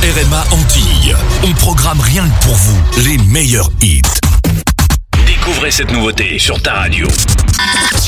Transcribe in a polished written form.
RMA Antilles. On programme rien que pour vous les meilleurs hits. Découvrez cette nouveauté sur ta radio.